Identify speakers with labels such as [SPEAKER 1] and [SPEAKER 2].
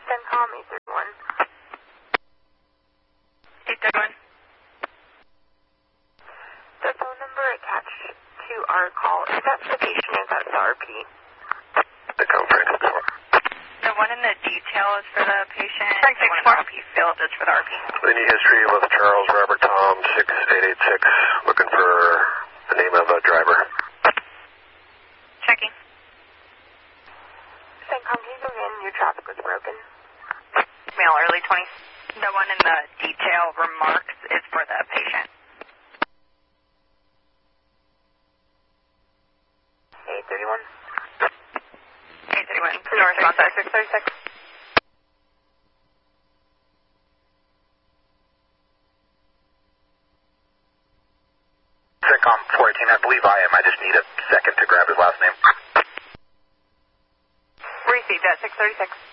[SPEAKER 1] CENTCOM 831.
[SPEAKER 2] 831.
[SPEAKER 1] The phone number attached to our call, is that for the patient or is that the RP?
[SPEAKER 3] CENTCOM Frank 4.
[SPEAKER 2] The one in the detail is for the patient.
[SPEAKER 4] Frank
[SPEAKER 2] the
[SPEAKER 4] 6-4.
[SPEAKER 2] one in the RP field is for the RP.
[SPEAKER 3] Any history with Charles Robert Tom 6886, looking for the name of a driver.
[SPEAKER 2] Checking.
[SPEAKER 1] CENTCOM, can you go in? Your traffic was broken.
[SPEAKER 2] Male early 20s. The one in the detail remarks is for the patient.
[SPEAKER 1] 831.
[SPEAKER 2] 831.
[SPEAKER 4] No response at 636.
[SPEAKER 3] CENTCOM 418, I believe I am. I just need a second to grab his last name.
[SPEAKER 4] Received at 636.